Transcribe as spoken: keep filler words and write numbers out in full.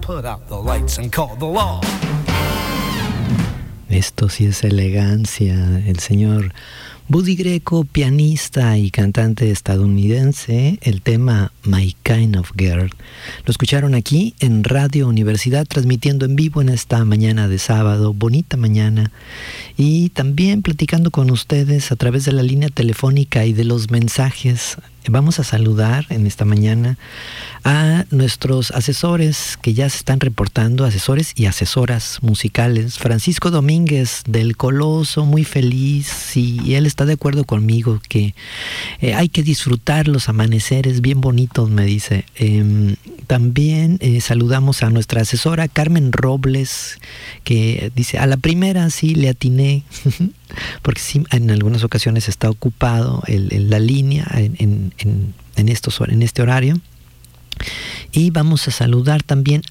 put out the lights and call the law. Esto sí es elegancia. El señor Buddy Greco, pianista y cantante estadounidense, el tema My Kind of Girl. Lo escucharon aquí en Radio Universidad, transmitiendo en vivo en esta mañana de sábado, bonita mañana, y también platicando con ustedes a través de la línea telefónica y de los mensajes. Vamos a saludar en esta mañana a nuestros asesores que ya se están reportando, asesores y asesoras musicales. Francisco Domínguez del Coloso, muy feliz, y él está de acuerdo conmigo que eh, hay que disfrutar los amaneceres bien bonitos, me dice. Eh, también eh, saludamos a nuestra asesora Carmen Robles, que dice, a la primera sí le atiné, porque sí, en algunas ocasiones está ocupado el, el, la línea en, en, en, en, estos, en este horario. Y vamos a saludar también